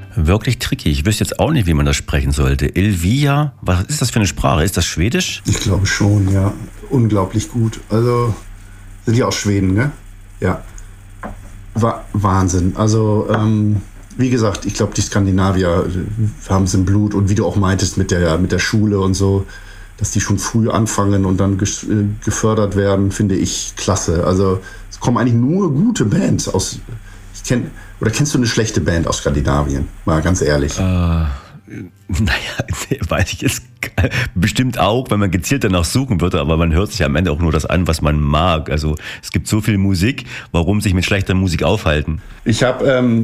Wirklich tricky. Ich wüsste jetzt auch nicht, wie man das sprechen sollte. Elvia, was ist das für eine Sprache? Ist das Schwedisch? Ich glaube schon, ja. Unglaublich gut. Also, sind die aus Schweden, ne? Ja. Wahnsinn. Also, wie gesagt, ich glaube, die Skandinavier haben es im Blut. Und wie du auch meintest mit der Schule und so, dass die schon früh anfangen und dann gefördert werden, finde ich klasse. Also, es kommen eigentlich nur gute Bands aus... kennst du eine schlechte Band aus Skandinavien? Mal ganz ehrlich. Weiß ich jetzt bestimmt auch, wenn man gezielt danach suchen würde, aber man hört sich am Ende auch nur das an, was man mag. Also es gibt so viel Musik, warum sich mit schlechter Musik aufhalten? Ich hab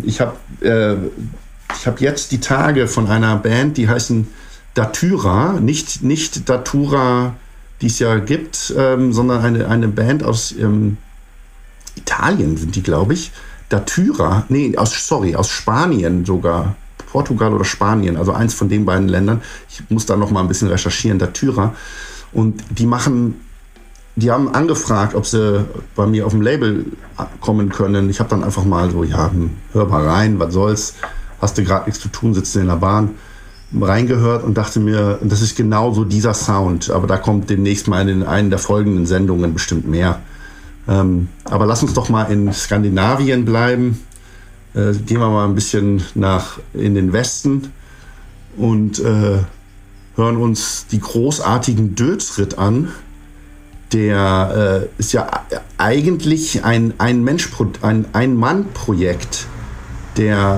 jetzt die Tage von einer Band, die heißen Datura, nicht Datura, die es ja gibt, sondern eine Band aus Italien sind die, glaube ich. Datura, aus Spanien sogar. Portugal oder Spanien, also eins von den beiden Ländern. Ich muss da noch mal ein bisschen recherchieren, Datura. Und die haben angefragt, ob sie bei mir auf dem Label kommen können. Ich habe dann einfach mal so, hör mal rein, was soll's, hast du gerade nichts zu tun, sitzt in der Bahn, reingehört und dachte mir, das ist genau so dieser Sound, aber da kommt demnächst mal in einer der folgenden Sendungen bestimmt mehr. Aber lass uns doch mal in Skandinavien bleiben. Gehen wir mal ein bisschen in den Westen und hören uns die großartigen Dödsrit an. Der ist ja eigentlich ein Ein-Mann-Projekt. Der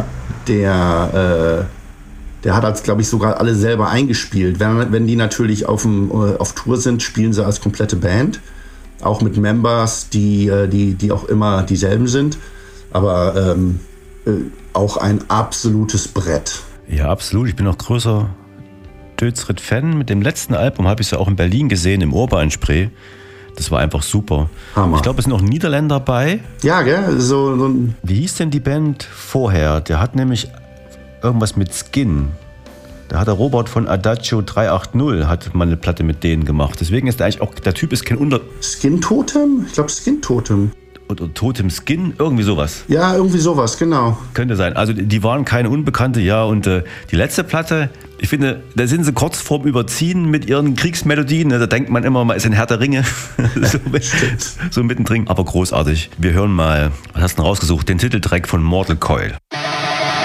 hat als, glaube ich, sogar alle selber eingespielt. Wenn die natürlich auf Tour sind, spielen sie als komplette Band. Auch mit Members, die auch immer dieselben sind. Aber auch ein absolutes Brett. Ja, absolut. Ich bin auch größer Dödsrit-Fan. Mit dem letzten Album habe ich es ja auch in Berlin gesehen, im Urban-Spree. Das war einfach super. Hammer. Ich glaube, es sind auch Niederländer bei. Ja, gell? Wie hieß denn die Band vorher? Der hat nämlich irgendwas mit Skin. Da hat der Robert von Adagio 380 hat mal eine Platte mit denen gemacht. Deswegen ist der Typ ist kein Skin Totem? Ich glaube Skin Totem. Oder Totem Skin, irgendwie sowas. Ja, irgendwie sowas, genau. Könnte sein. Also die waren keine Unbekannte, ja. Und die letzte Platte, ich finde, da sind sie kurz vorm Überziehen mit ihren Kriegsmelodien. Da denkt man immer, man ist in Herr der Ringe. so mittendrin. Aber großartig. Wir hören mal, was hast du denn rausgesucht? Den Titeltrack von Mortal Coil.